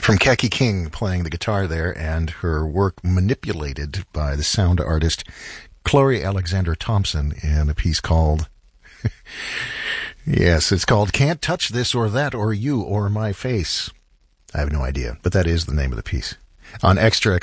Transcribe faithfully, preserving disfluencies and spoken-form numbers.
From Kaki King playing the guitar there, and her work manipulated by the sound artist Chloe Alexander Thompson in a piece called, yes, it's called Can't Touch This or That or You or My Face. I have no idea, but that is the name of the piece. On Extra